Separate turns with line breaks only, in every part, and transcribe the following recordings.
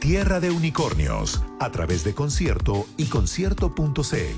Tierra de Unicornios, a través de Concierto y Concierto.cl.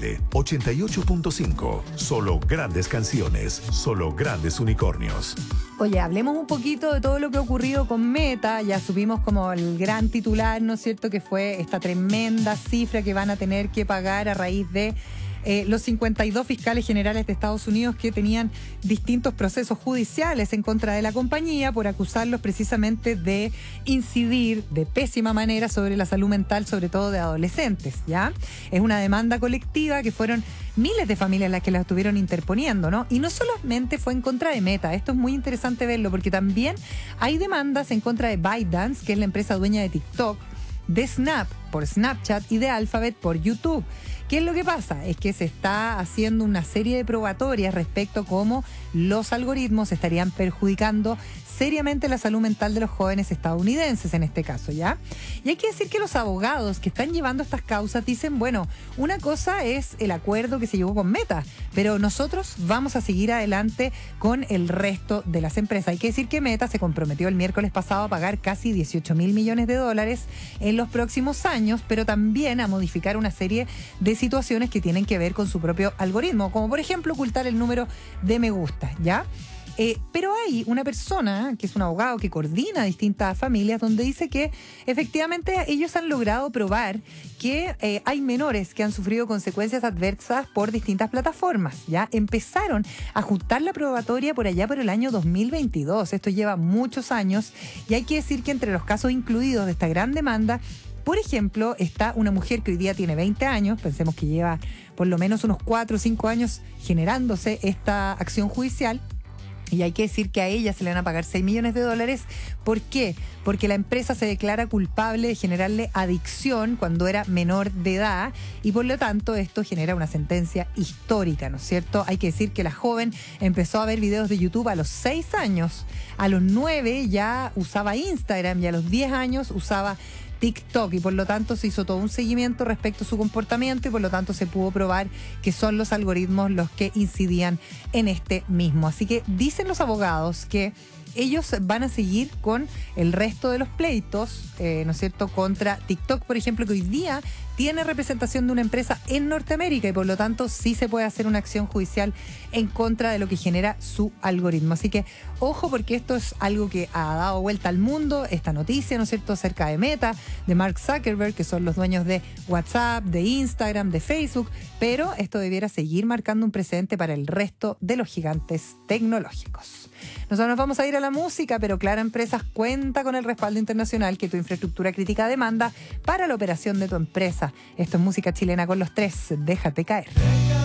88.5. Solo grandes canciones, solo grandes unicornios.
Oye, hablemos un poquito de todo lo que ha ocurrido con Meta. Ya subimos como el gran titular, ¿no es cierto?, que fue esta tremenda cifra que van a tener que pagar a raíz de los 52 fiscales generales de Estados Unidos que tenían distintos procesos judiciales en contra de la compañía por acusarlos precisamente de incidir de pésima manera sobre la salud mental, sobre todo de adolescentes, ¿ya? Es una demanda colectiva que fueron miles de familias las que la estuvieron interponiendo, ¿no? Y no solamente fue en contra de Meta, esto es muy interesante verlo porque también hay demandas en contra de ByteDance, que es la empresa dueña de TikTok, de Snap por Snapchat y de Alphabet por YouTube. ¿Qué es lo que pasa? Es que se está haciendo una serie de probatorias respecto a cómo los algoritmos estarían perjudicando seriamente la salud mental de los jóvenes estadounidenses en este caso, ¿ya? Y hay que decir que los abogados que están llevando estas causas dicen, bueno, una cosa es el acuerdo que se llevó con Meta, pero nosotros vamos a seguir adelante con el resto de las empresas. Hay que decir que Meta se comprometió el miércoles pasado a pagar casi 18.000 millones de dólares en los próximos años, pero también a modificar una serie de situaciones que tienen que ver con su propio algoritmo, como por ejemplo ocultar el número de me gusta, ¿ya? Pero hay una persona que es un abogado que coordina distintas familias donde dice que efectivamente ellos han logrado probar que hay menores que han sufrido consecuencias adversas por distintas plataformas, ¿ya? Empezaron a ajustar la probatoria por allá por el año 2022. Esto lleva muchos años y hay que decir que entre los casos incluidos de esta gran demanda, por ejemplo, está una mujer que hoy día tiene 20 años, pensemos que lleva por lo menos unos 4 o 5 años generándose esta acción judicial. Y hay que decir que a ella se le van a pagar 6 millones de dólares. ¿Por qué? Porque la empresa se declara culpable de generarle adicción cuando era menor de edad y por lo tanto esto genera una sentencia histórica, ¿no es cierto? Hay que decir que la joven empezó a ver videos de YouTube a los 6 años, a los 9 ya usaba Instagram y a los 10 años usaba TikTok y por lo tanto se hizo todo un seguimiento respecto a su comportamiento y por lo tanto se pudo probar que son los algoritmos los que incidían en este mismo. Así que dicen los abogados que ellos van a seguir con el resto de los pleitos, ¿no es cierto?, contra TikTok, por ejemplo, que hoy día tiene representación de una empresa en Norteamérica y por lo tanto sí se puede hacer una acción judicial en contra de lo que genera su algoritmo. Así que ojo porque esto es algo que ha dado vuelta al mundo, esta noticia, ¿no es cierto?, acerca de Meta, de Mark Zuckerberg, que son los dueños de WhatsApp, de Instagram, de Facebook, pero esto debiera seguir marcando un precedente para el resto de los gigantes tecnológicos. Nosotros nos vamos a ir a la música, pero Claro Empresas cuenta con el respaldo internacional que tu infraestructura crítica demanda para la operación de tu empresa. Esto es música chilena con los tres. Déjate caer.